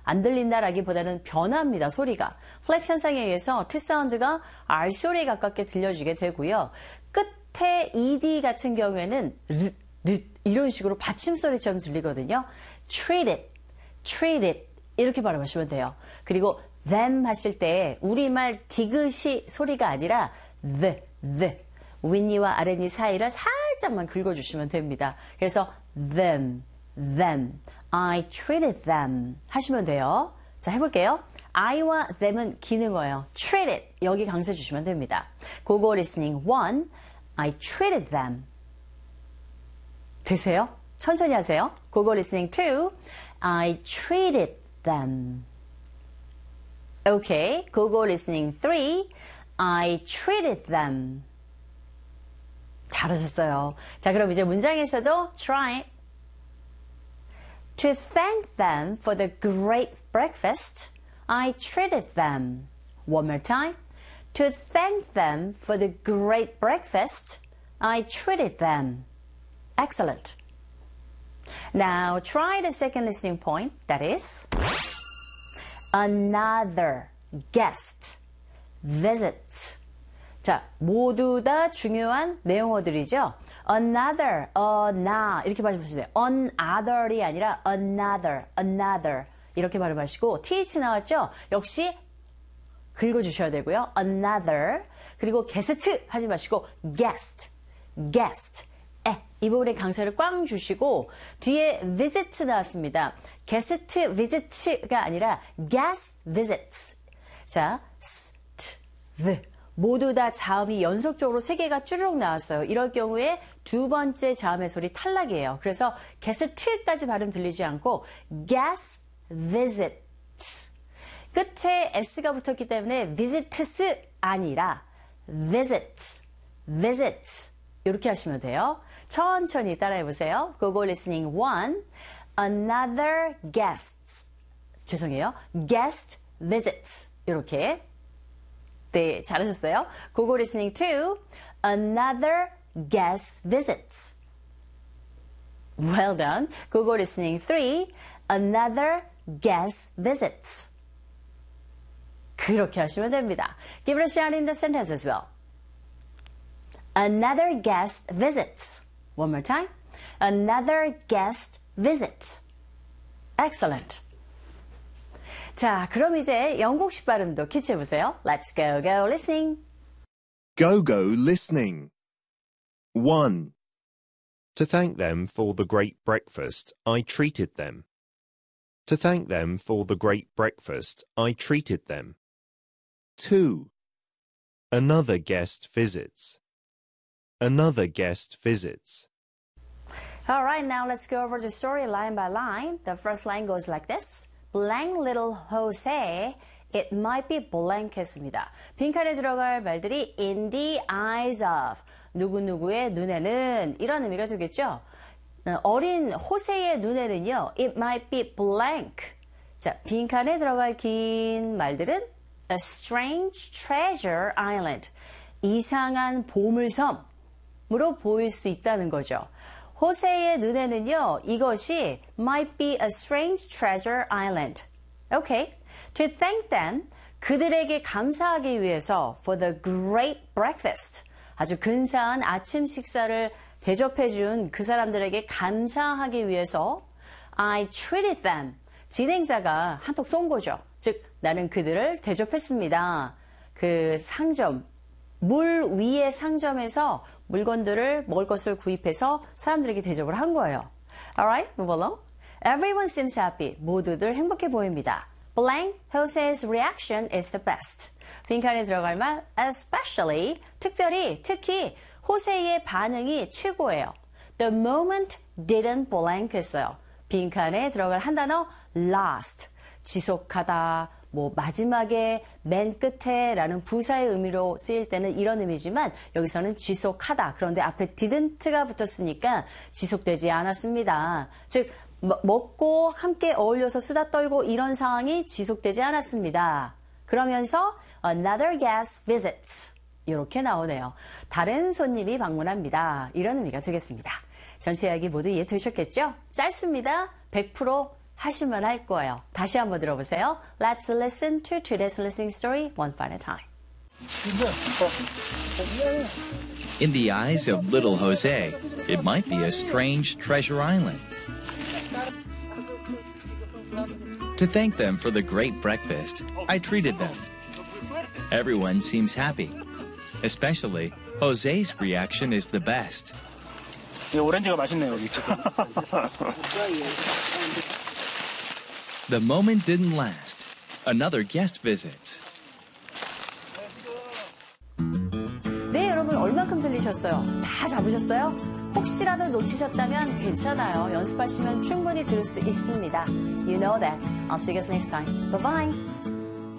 안 들린다라기보다는 변화입니다. 소리가. 플랩 현상에 의해서 T 사운드가 R 소리에 가깝게 들려지게 되고요. 끝에 ED 같은 경우에는 이런 식으로 받침소리처럼 들리거든요. treat it 이렇게 발음하시면 돼요. 그리고 them 하실 때 우리말 디귿이 소리가 아니라 the 윗니와 아랫니 사이를 살짝만 긁어주시면 됩니다. 그래서 them I treated them 하시면 돼요. 자, 해볼게요. I와 them은 기능어예요. treat it 여기 강세 주시면 됩니다. 고고 listening 1 I treated them 되세요? 천천히 하세요. 고고 listening 2 I treated them Okay, 고고 listening 3 I treated them 잘하셨어요. 자, 그럼 이제 문장에서도 try To thank them for the great breakfast, I treated them. One more time. To thank them for the great breakfast, I treated them. Excellent. Now try the second listening point, that is, another guest visits. 자, 모두 다 중요한 내용어들이죠. Another, 이렇게 발음하시면 돼요. Another이 아니라 another 이렇게 발음하시고 th 나왔죠? 역시 긁어주셔야 되고요. Another 그리고 guest 하지 마시고 guest 이 부분에 강세를 꽝 주시고 뒤에 visit 나왔습니다. guest visit가 아니라 guest visits. 자, 모두 다 자음이 연속적으로 3개가 쭈르륵 나왔어요. 이럴 경우에 두 번째 자음의 소리 탈락이에요. 그래서 guest까지 발음 들리지 않고 guest visits. 끝에 s가 붙었기 때문에 visits 아니라 visits 이렇게 하시면 돼요. 천천히 따라해보세요. 고고 listening 1 Another guest guest visits 이렇게 네, 잘하셨어요. 고고 listening 2 Another guest visits Well done. 고고 listening 3 Another guest visits 그렇게 하시면 됩니다. Give it a shot in the sentence as well. Another guest visits One more time. Another guest visits Excellent. 자, 그럼 이제 영국식 발음도 캐치해보세요. Let's go listening. Go listening. 1. To thank them for the great breakfast, I treated them. To thank them for the great breakfast, I treated them. 2. Another guest visits. Another guest visits. All right, now let's go over the story line by line. The first line goes like this. Blank little Jose, it might be blank 했습니다. 빈칸에 들어갈 말들이 in the eyes of 누구누구의 눈에는 이런 의미가 되겠죠. 어린 호세의 눈에는요. It might be blank. 자, 빈칸에 들어갈 긴 말들은 A strange treasure island. 이상한 보물섬으로 보일 수 있다는 거죠. 호세의 눈에는요, 이것이 might be a strange treasure island. Okay. To thank them, 그들에게 감사하기 위해서 for the great breakfast. 아주 근사한 아침 식사를 대접해준 그 사람들에게 감사하기 위해서 I treated them. 진행자가 한턱 쏜 거죠. 즉, 나는 그들을 대접했습니다. 그 상점, 물 위의 상점에서 물건들을 먹을 것을 구입해서 사람들에게 대접을 한 거예요. Alright, move along. Everyone seems happy. 모두들 행복해 보입니다. Blank, Jose's reaction is the best. 빈칸에 들어갈 말 especially, 특히 호세의 반응이 최고예요. The moment didn't blank 했어요. 빈칸에 들어갈 한 단어 last, 지속하다, 뭐 마지막에 맨 끝에 라는 부사의 의미로 쓰일 때는 이런 의미지만 여기서는 지속하다. 그런데 앞에 didn't가 붙었으니까 지속되지 않았습니다. 즉 먹고 함께 어울려서 수다 떨고 이런 상황이 지속되지 않았습니다. 그러면서 another guest visits 이렇게 나오네요. 다른 손님이 방문합니다. 이런 의미가 되겠습니다. 전체 이야기 모두 이해되셨겠죠? 짧습니다. 100% 하시면 할 거예요. 다시 한번 들어보세요. Let's listen to today's listening story one final time. In the eyes of little Jose, it might be a strange treasure island. To thank them for the great breakfast, I treated them. Everyone seems happy. Especially, Jose's reaction is the best. 이 오렌지가 맛있네요, 여기 지금. The moment didn't last. Another guest visits. 네, 여러분 얼마큼 들리셨어요? 다 잡으셨어요? 혹시라도 놓치셨다면 괜찮아요. 연습하시면 충분히 들을 수 있습니다. You know that. I'll see you guys next time. Bye-bye.